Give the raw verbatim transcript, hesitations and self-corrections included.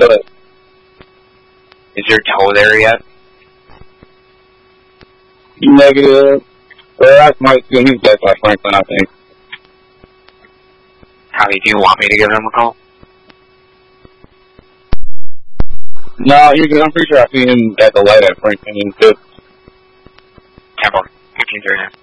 Good. Is your toe there yet? Negative. Well, that's my school. He's dead by Franklin, I think. Howie, do you want me to give him a call? No, you're good. I'm pretty sure I see him at the light at Franklin. He's good. Temple, fifteen thirty-nine.